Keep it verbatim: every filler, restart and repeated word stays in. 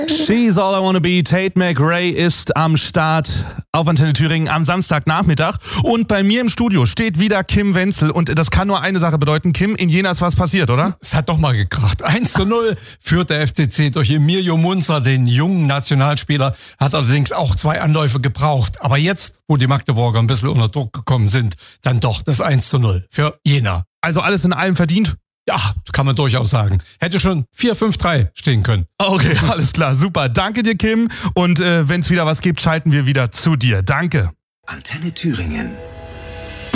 She's all I wanna be. Tate McRae ist am Start auf Antenne Thüringen am Samstagnachmittag. Und bei mir im Studio steht wieder Kim Wenzel. Und das kann nur eine Sache bedeuten. Kim, in Jena ist was passiert, oder? Es hat doch mal gekracht. eins zu null führt der F C C durch Emilio Munzer, den jungen Nationalspieler. Hat allerdings auch zwei Anläufe gebraucht. Aber jetzt, wo die Magdeburger ein bisschen unter Druck gekommen sind, dann doch das eins zu null für Jena. Also alles in allem verdient? Ja, kann man durchaus sagen. Hätte schon vier fünf drei stehen können. Okay, alles klar, super. Danke dir, Kim. Und äh, wenn es wieder was gibt, schalten wir wieder zu dir. Danke. Antenne Thüringen.